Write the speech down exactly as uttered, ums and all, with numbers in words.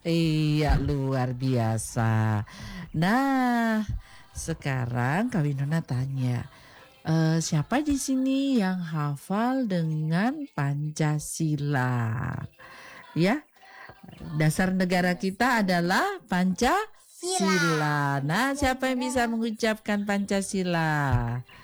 Iya, luar biasa. Nah, sekarang Kak Winona tanya, eee, siapa di sini yang hafal dengan Pancasila? Ya, dasar negara kita adalah Sila. Pancasila. Nah, siapa yang bisa mengucapkan Pancasila?